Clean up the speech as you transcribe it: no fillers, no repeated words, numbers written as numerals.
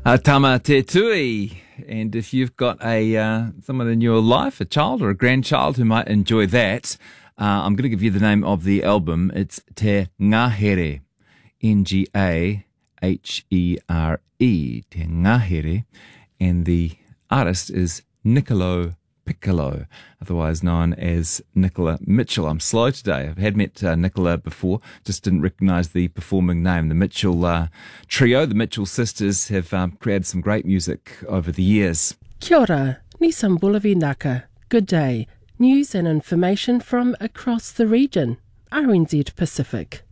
Tama te tui. And if you've got someone in your life, a child or a grandchild who might enjoy that, I'm going to give you the name of the album. It's Te Ngahere, Ngahere, Te Ngahere, and the artist is Niccolo Piccolo, otherwise known as Nicola Mitchell. I'm slow today. I've had met Nicola before, just didn't recognise the performing name. The Mitchell trio, the Mitchell sisters, have created some great music over the years. Kia ora, Nissan Bulavi Naka. Good day. News and information from across the region. RNZ Pacific.